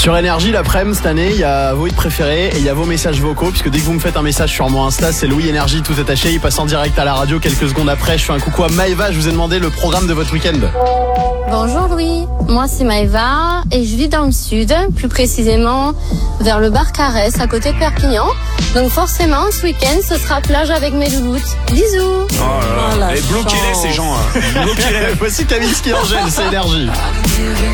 Sur Énergie, l'après-midi, cette année, il y a vos hits préférés et il y a vos messages vocaux, puisque dès que vous me faites un message sur mon Insta, c'est Louis Énergie tout attaché. Il passe en direct à la radio quelques secondes après. Je fais un coucou à Maëva. Je vous ai demandé le programme de votre week-end. Bonjour Louis, moi c'est Maëva et je vis dans le sud, plus précisément vers le Barcarès à côté de Perpignan. Donc forcément ce week-end ce sera plage avec mes louloutes. Bisous. Et bloquez-les ces gens. Bloquez-les. Voici Kavinsky Angèle, c'est Énergie.